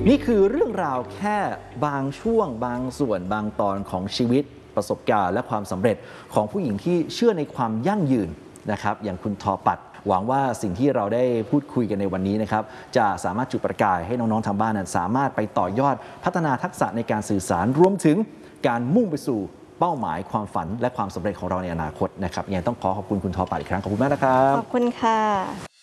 นี่คือเรื่องราวแค่บางช่วงบางส่วนบางตอนของชีวิตประสบการณ์และความสำเร็จของผู้หญิงที่เชื่อในความยั่งยืนนะครับอย่างคุณทอปัดหวังว่าสิ่งที่เราได้พูดคุยกันในวันนี้นะครับจะสามารถจุดประกายให้น้องๆทางบ้านนั้นสามารถไปต่อยอดพัฒนาทักษะในการสื่อสารรวมถึงการมุ่งไปสู่เป้าหมายความฝันและความสำเร็จของเราในอนาคตนะครับยังต้องขอขอบคุณคุณทอปัดอีกครั้งขอบคุณมากนะครับขอบคุณค่ะ